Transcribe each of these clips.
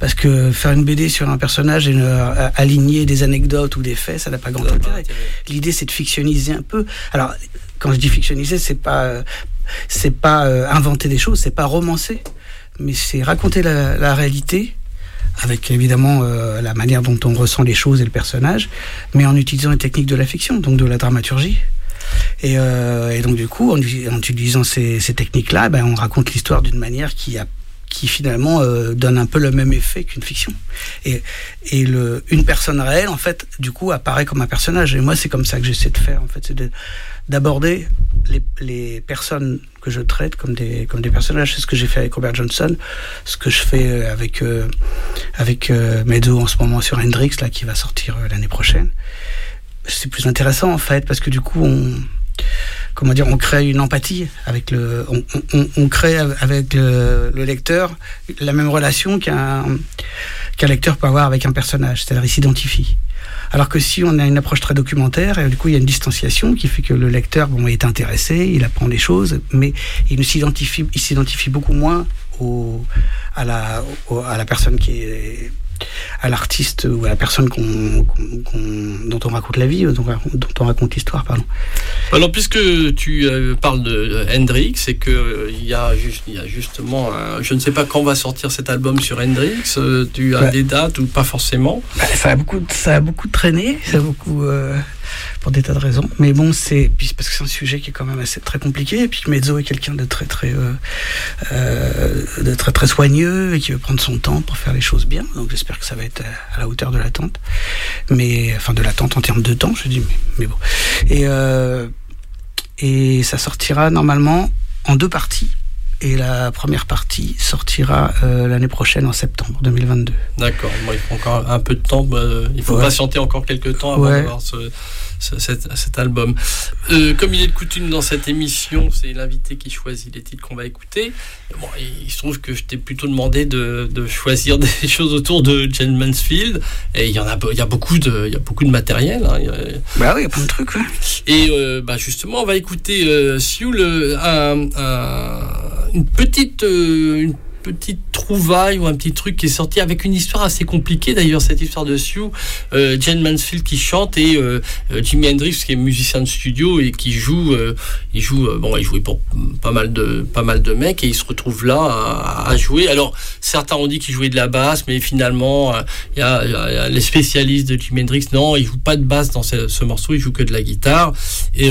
Parce que faire une BD sur un personnage et aligner des anecdotes ou des faits, ça n'a pas grand intérêt. L'idée, c'est de fictioniser un peu. Alors, quand je dis fictioniser, c'est pas inventer des choses, c'est pas romancer, mais c'est raconter la réalité, avec évidemment la manière dont on ressent les choses et le personnage, mais en utilisant les techniques de la fiction, donc de la dramaturgie. Et donc du coup, en utilisant ces techniques-là, on raconte l'histoire d'une manière qui finalement donne un peu le même effet qu'une fiction. Et une personne réelle, en fait, du coup, apparaît comme un personnage. Et moi, c'est comme ça que j'essaie de faire, en fait, c'est d'aborder les personnes que je traite comme des personnages. C'est ce que j'ai fait avec Robert Johnson, ce que je fais avec Mezzo en ce moment sur Hendrix, là, qui va sortir l'année prochaine. C'est plus intéressant, en fait, parce que du coup, on crée une empathie avec on crée avec le lecteur la même relation qu'un lecteur peut avoir avec un personnage, c'est-à-dire il s'identifie. Alors que si on a une approche très documentaire, et du coup il y a une distanciation qui fait que le lecteur est intéressé, il apprend les choses, mais il s'identifie beaucoup moins à la personne qui est, à l'artiste ou à la personne dont on raconte la vie, dont on raconte l'histoire, pardon. Alors, puisque tu parles de Hendrix, et qu'il y a justement, je ne sais pas quand va sortir cet album sur Hendrix, tu as des dates ou pas forcément? Ça a beaucoup traîné, ça a beaucoup... pour des tas de raisons, mais bon, parce que c'est un sujet qui est quand même très compliqué, et puis que Mezzo est quelqu'un de très très soigneux et qui veut prendre son temps pour faire les choses bien, donc j'espère que ça va être à la hauteur de l'attente, de l'attente en termes de temps, je dis, mais bon, et ça sortira normalement en 2 parties. Et la première partie sortira l'année prochaine, en septembre 2022. D'accord. Il faut encore un peu de temps. Il faut patienter encore quelques temps avant d'avoir cet album. Comme il est de coutume dans cette émission, c'est l'invité qui choisit les titres qu'on va écouter. Bon, il se trouve que je t'ai plutôt demandé de choisir des choses autour de Jane Mansfield. Et il y a beaucoup de matériel. Hein. Il y a plein de trucs. Ouais. Et justement, on va écouter Sue, une petite trouvaille ou un petit truc qui est sorti avec une histoire assez compliquée d'ailleurs, cette histoire de Sue, Jane Mansfield qui chante et Jimi Hendrix qui est musicien de studio et qui joue, il jouait pour pas mal de mecs et il se retrouve là à jouer. Alors certains ont dit qu'il jouait de la basse, mais finalement il y a les spécialistes de Jimi Hendrix, non, il joue pas de basse dans ce morceau, il joue que de la guitare. Et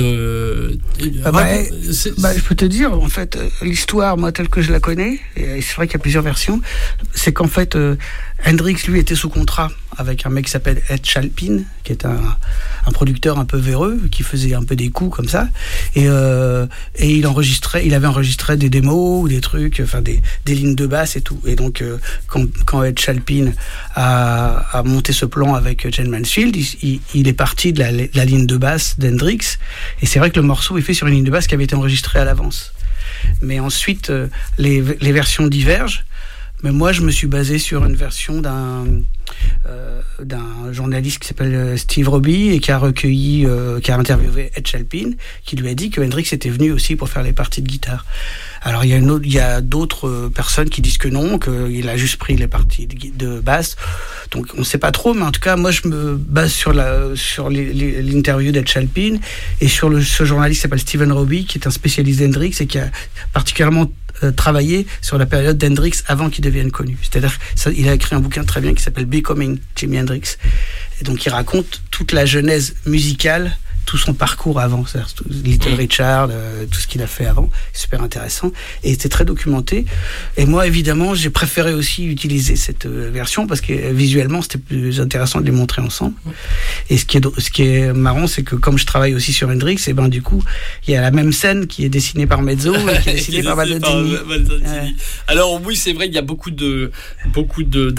je peux te dire, en fait, l'histoire, moi telle que je la connais, et c'est vrai qu'il y a plusieurs versions, c'est qu'en fait Hendrix lui était sous contrat avec un mec qui s'appelle Ed Chalpin, qui est un producteur un peu véreux, qui faisait un peu des coups comme ça, et il avait enregistré des démos ou des trucs, enfin des lignes de basse et tout, et donc quand Ed Chalpin a monté ce plan avec Jane Mansfield, il est parti de la ligne de basse d'Hendrix, et c'est vrai que le morceau est fait sur une ligne de basse qui avait été enregistrée à l'avance. Mais ensuite, les versions divergent. Mais moi, je me suis basé sur une version d'un journaliste qui s'appelle Steve Roby et qui a interviewé Ed Chalpin, qui lui a dit que Hendrix était venu aussi pour faire les parties de guitare. Alors il y a d'autres personnes qui disent que non, qu'il a juste pris les parties de basse. Donc on ne sait pas trop, mais en tout cas moi je me base sur l'interview d'Ed Chalpin et sur ce journaliste qui s'appelle Stephen Roby, qui est un spécialiste d'Hendrix et qui a particulièrement travaillé sur la période d'Hendrix avant qu'il devienne connu. C'est-à-dire il a écrit un bouquin très bien qui s'appelle Becoming Jimi Hendrix. Et donc il raconte toute la genèse musicale, tout son parcours avant, c'est-à-dire Little Richard, tout ce qu'il a fait avant, super intéressant, et c'était très documenté. Et moi, évidemment, j'ai préféré aussi utiliser cette version parce que visuellement, c'était plus intéressant de les montrer ensemble. Et ce qui est marrant, c'est que comme je travaille aussi sur Hendrix, et ben du coup, il y a la même scène qui est dessinée par Mezzo et qui est dessinée par Baldini. Alors oui, c'est vrai, il y a beaucoup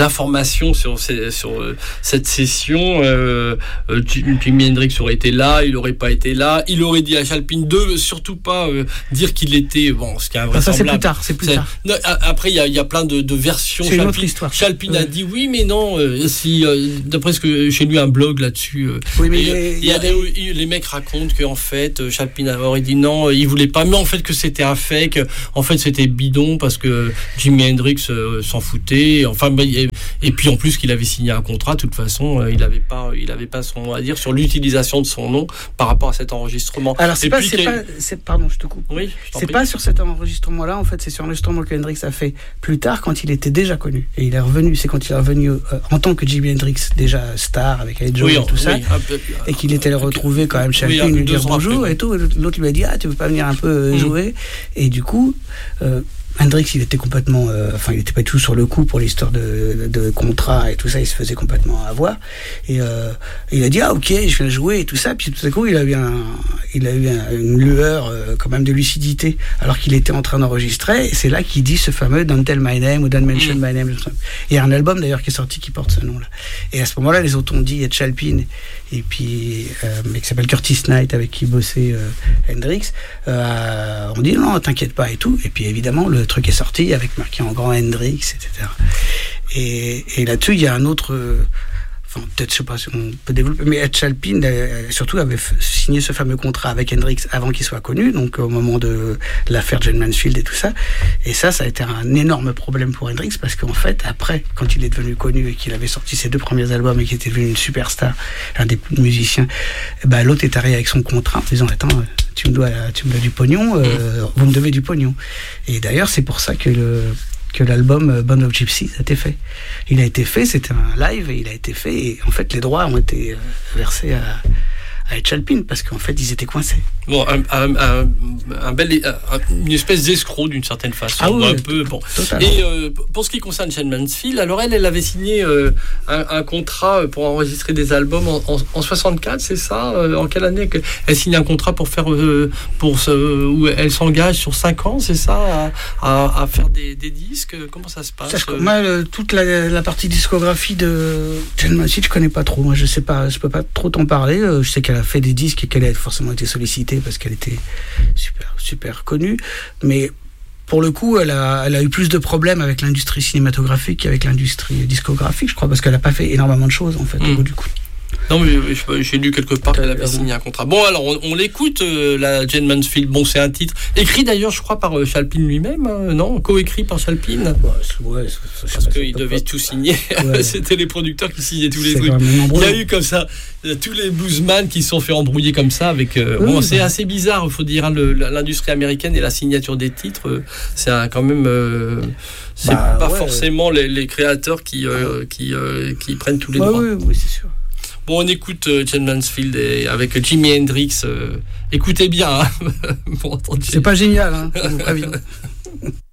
d'informations sur cette session. Jimi Hendrix aurait été là. il aurait pas été là. Il aurait dit à Chalpin de surtout pas dire qu'il était ce qui est invraisemblable. Ça c'est plus tard. Non, après il y a plein de versions. C'est une autre histoire. Chalpin a dit oui, mais non. D'après ce que j'ai lu un blog là-dessus. Oui, mais les mecs racontent qu'en fait Chalpin aurait dit non, il voulait pas, mais en fait que c'était un fake. En fait c'était bidon parce que Jimi Hendrix s'en foutait. Enfin, et puis en plus qu'il avait signé un contrat. De toute façon, il avait pas son mot à dire sur l'utilisation de son nom par rapport à cet enregistrement. Alors pardon, je te coupe. Oui, c'est pas sur cet enregistrement-là, en fait, c'est sur l'enregistrement que Hendrix a fait plus tard quand il était déjà connu. Et il est revenu, c'est quand il est revenu en tant que Jimi Hendrix, déjà star avec Hey Joe et tout ça, et qu'il était retrouvé quand même chez Chalpin, lui dire bonjour et tout. L'autre lui a dit tu veux pas venir un peu jouer? Et du coup, Hendrix, il était complètement, il était pas du tout sur le coup pour l'histoire de contrat et tout ça, il se faisait complètement avoir. Et il a dit ok, je viens jouer et tout ça. Puis tout à coup, il a eu une lueur quand même de lucidité, alors qu'il était en train d'enregistrer. Et c'est là qu'il dit ce fameux Don't Tell My Name ou Don't Mention My Name. Il y a un album d'ailleurs qui est sorti qui porte ce nom-là. Et à ce moment-là, les autres ont dit, il y a Chalpin et puis mais qui s'appelle Curtis Knight avec qui bossait Hendrix. On dit non, t'inquiète pas et tout. Et puis évidemment le truc est sorti avec marqué en grand Hendrix, etc. Et là-dessus, il y a un autre... peut-être, je sais pas si on peut développer, mais Ed Chalpin, surtout, avait signé ce fameux contrat avec Hendrix avant qu'il soit connu, donc au moment de l'affaire Jane Mansfield et tout ça. Et ça a été un énorme problème pour Hendrix, parce qu'en fait, après, quand il est devenu connu et qu'il avait sorti ses 2 premiers albums et qu'il était devenu une superstar, un des musiciens, l'autre est arrivé avec son contrat en disant attends, tu me dois du pognon, vous me devez du pognon. Et d'ailleurs, c'est pour ça que l'album Band of Gypsys a été fait. Il a été fait, c'était un live et il a été fait, et en fait les droits ont été versés à Ed Chalpin parce qu'en fait ils étaient coincés. Bon, une espèce d'escroc d'une certaine façon. Ah oui, un peu, bon. Et pour ce qui concerne Jane Mansfield, alors elle avait signé un contrat pour enregistrer des albums en 64, c'est ça? En quelle année elle signe un contrat pour faire où elle s'engage sur 5 ans, c'est ça, à faire des disques? Comment ça se passe? Moi, toute la partie discographie de Jane Mansfield, je connais pas trop. Moi, je sais pas, je peux pas trop t'en parler. Je sais qu'elle a fait des disques et qu'elle a forcément été sollicitée parce qu'elle était super connue, mais pour le coup, elle a eu plus de problèmes avec l'industrie cinématographique qu'avec l'industrie discographique, je crois, parce qu'elle a pas fait énormément de choses en fait au bout du coup. Non, mais j'ai lu quelque part qu'elle avait signé un contrat. Bon, alors on l'écoute, la Jane Mansfield. Bon, c'est un titre écrit d'ailleurs, je crois, par Chalpin lui-même, non? Co-écrit par Chalpin. Ouais, parce qu'il devait tout signer. Ouais. C'était les producteurs qui signaient tous les trucs. Il y a eu comme ça tous les bluesman qui se sont fait embrouiller comme ça avec. C'est assez bizarre, il faut dire, l'industrie américaine et la signature des titres. C'est quand même. C'est pas forcément les créateurs qui prennent tous les droits. Oui, c'est sûr. Bon, on écoute Jane Mansfield avec Jimi Hendrix. Écoutez bien, hein, pour entendre. C'est pas génial, hein, je vous préviens.